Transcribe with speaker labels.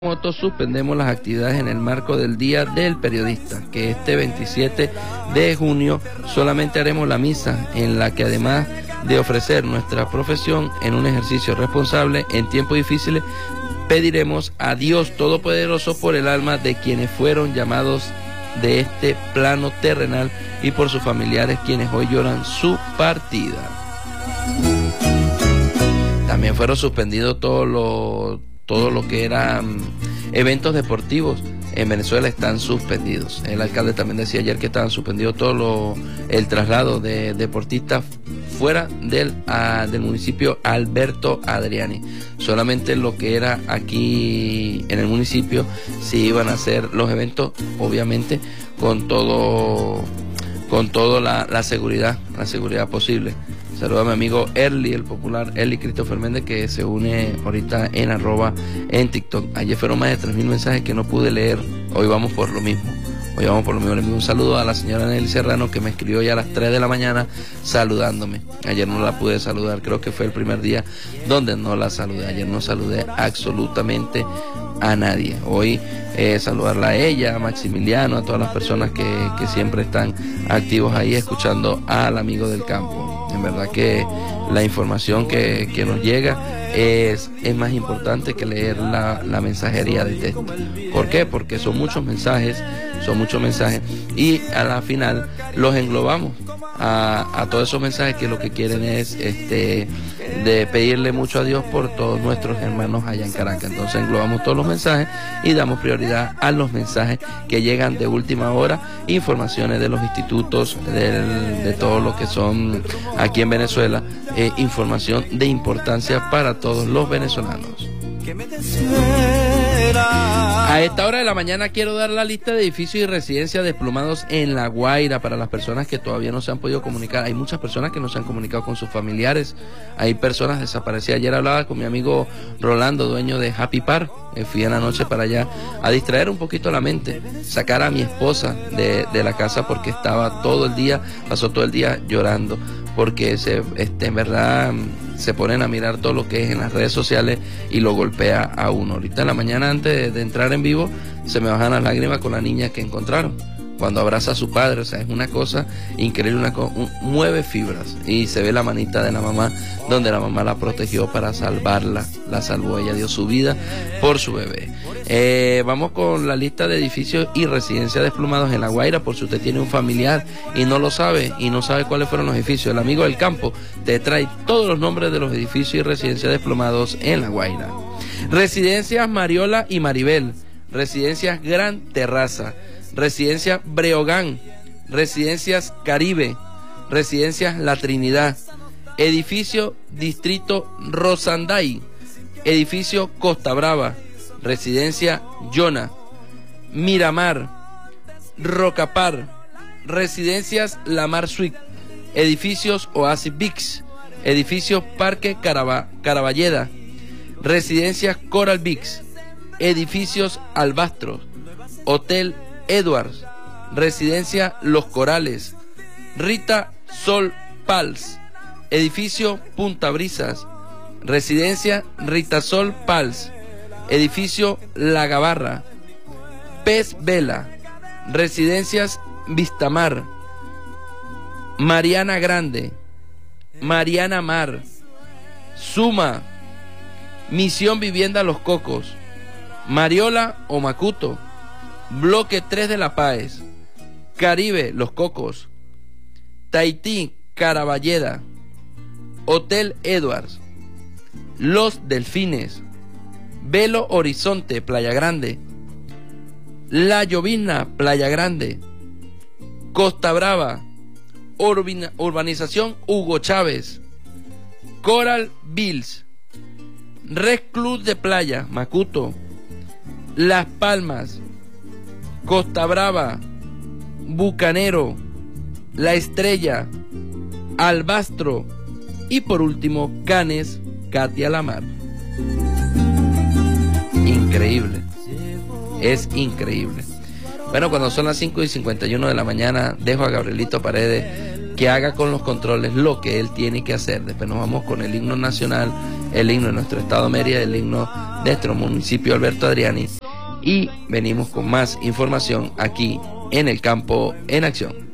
Speaker 1: Moto suspendemos las actividades en el marco del Día del Periodista, que este 27 de junio solamente haremos la misa, en la que además de ofrecer nuestra profesión en un ejercicio responsable en tiempos difíciles, pediremos a Dios Todopoderoso por el alma de quienes fueron llamados de este plano terrenal y por sus familiares quienes hoy lloran su partida. También fueron suspendidos todo lo que eran eventos deportivos en Venezuela, están suspendidos. El alcalde también decía ayer que estaban suspendidos el traslado de deportistas fuera del municipio Alberto Adriani. Solamente lo que era aquí en el municipio sí iban a hacer los eventos, obviamente con toda la seguridad posible. Saludos a mi amigo Erly, el popular Erly Christopher Méndez, que se une ahorita en @ en TikTok. Ayer fueron más de 3.000 mensajes que no pude leer. Hoy vamos por lo mismo. Le envío un saludo a la señora Nelly Serrano, que me escribió ya a las 3 de la mañana saludándome. Ayer no la pude saludar, creo que fue el primer día donde no la saludé. Ayer no saludé absolutamente a nadie. Hoy saludarla a ella, a Maximiliano, a todas las personas que siempre están activos ahí escuchando al amigo del campo. En verdad que la información que nos llega es más importante que leer la mensajería de texto. ¿Por qué? Porque son muchos mensajes y a la final los englobamos a todos esos mensajes que lo que quieren es de pedirle mucho a Dios por todos nuestros hermanos allá en Caracas. Entonces englobamos todos los mensajes y damos prioridad a los mensajes que llegan de última hora, informaciones de los institutos, de todo lo que son aquí en Venezuela, información de importancia para todos los venezolanos. A esta hora de la mañana quiero dar la lista de edificios y residencias desplomados en La Guaira para las personas que todavía no se han podido comunicar. Hay muchas personas que no se han comunicado con sus familiares, hay personas desaparecidas. Ayer hablaba con mi amigo Rolando, dueño de Happy Park. Fui en la noche para allá a distraer un poquito la mente, sacar a mi esposa de la casa porque pasó todo el día llorando, porque en verdad se ponen a mirar todo lo que es en las redes sociales y lo golpea a uno. Ahorita en la mañana, antes de entrar en vivo, se me bajan las lágrimas con la niña que encontraron cuando abraza a su padre. O sea, es una cosa increíble, mueve fibras, y se ve la manita de la mamá, donde la mamá la protegió para salvarla, la salvó, ella dio su vida por su bebé. Vamos con la lista de edificios y residencias desplomados en La Guaira, por si usted tiene un familiar y no lo sabe, y no sabe cuáles fueron los edificios. El amigo del campo te trae todos los nombres de los edificios y residencias desplomados en La Guaira. Residencias Mariola y Maribel, residencias Gran Terraza, residencias Breogán, residencias Caribe, residencias La Trinidad, edificio Distrito Rosanday, edificio Costa Brava, residencia Yona, Miramar, Rocapar, residencias La Mar Suite, edificios Oasis Vix, edificios Parque Caraballeda, residencias Coral Vix, edificios Albastros, Hotel Edwards, residencia Los Corales, Rita Sol Pals, edificio Punta Brisas, residencia Rita Sol Pals, edificio La Gabarra, Pez Vela, residencias Vistamar, Mariana Grande, Mariana Mar, Suma, Misión Vivienda Los Cocos, Mariola o Macuto, Bloque 3 de La Páez, Caribe Los Cocos, Tahití Caraballeda, Hotel Edwards, Los Delfines, Belo Horizonte Playa Grande, La Llovizna Playa Grande, Costa Brava, Urbanización Hugo Chávez, Coral Bills, Red Club de Playa Macuto, Las Palmas, Costa Brava, Bucanero, La Estrella, Albastro y por último Canes, Katia Lamar. Increíble, es increíble. Bueno, cuando son las 5:51 de la mañana, dejo a Gabrielito Paredes que haga con los controles lo que él tiene que hacer. Después nos vamos con el himno nacional, el himno de nuestro estado Mérida, el himno de nuestro municipio Alberto Adriani, y venimos con más información aquí en El Campo en Acción.